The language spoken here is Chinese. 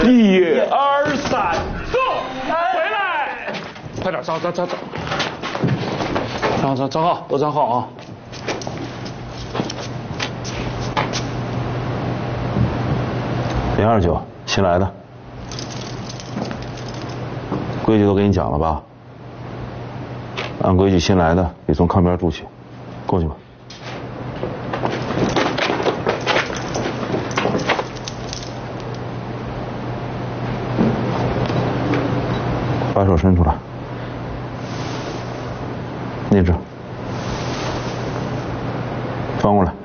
1、2、3，走，回来，快点，走。站好，都站好啊。 029，新来的，规矩都给你讲了吧？按规矩，新来的得从炕边住起，过去吧。把手伸出来，捏着，翻过来。